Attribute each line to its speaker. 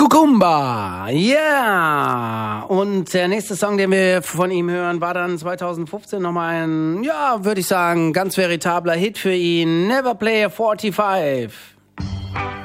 Speaker 1: Kukumba, yeah! Und der nächste Song, den wir von ihm hören, war dann 2015 nochmal ein, ja, würde ich sagen, ganz veritabler Hit für ihn. Never Play a 45.